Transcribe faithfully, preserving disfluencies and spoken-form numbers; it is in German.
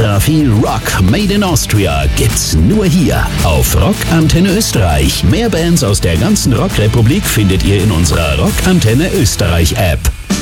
Extra viel Rock made in Austria gibt's nur hier auf Rock Antenne Österreich. Mehr Bands aus der ganzen Rockrepublik findet ihr in unserer Rock Antenne Österreich App.